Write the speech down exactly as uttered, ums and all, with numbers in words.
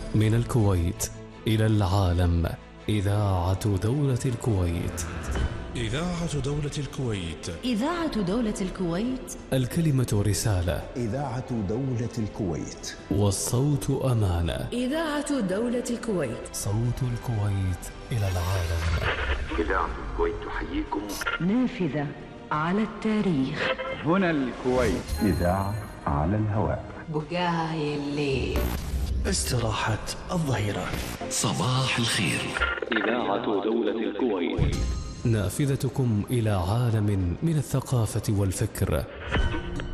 من الكويت إلى العالم، إذاعة دولة الكويت. إذاعة دولة الكويت. إذاعة دولة الكويت. الكلمة رسالة. إذاعة دولة الكويت. والصوت أمانة. إذاعة دولة الكويت. صوت الكويت إلى العالم. إذاعة الكويت تحييكم. نافذة على التاريخ. هنا الكويت. إذاعة على الهواء. بقاي الليل. استراحة الظهيرة. صباح الخير. إذاعة دولة الكويت. نافذتكم إلى عالم من الثقافة والفكر.